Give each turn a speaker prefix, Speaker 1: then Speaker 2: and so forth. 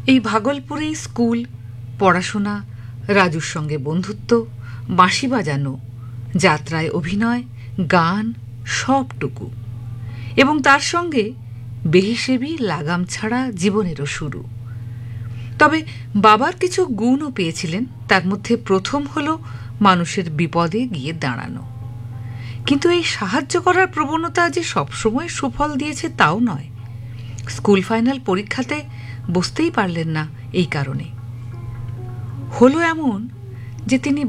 Speaker 1: এই ভাগলপুরেই স্কুল, পড়াশোনা, রাজুর সঙ্গে বন্ধুত্ব, বাঁশি বাজানো, যাত্রায় অভিনয়, গান, সবটুকু। এবং তার সঙ্গে বেহিসেবি লাগাম ছাড়া জীবনেরও শুরু। তবে বাবার কিছু গুণও পেয়েছিলেন, তার মধ্যে প্রথম হল মানুষের বিপদে গিয়ে দাঁড়ানো। কিন্তু এই সাহায্য করার প্রবণতা যে সবসময় সুফল দিয়েছে তাও নয়। স্কুল ফাইনাল পরীক্ষাতে বসতেই পারলেন না এই কারণে। হলো এমন যে তিনি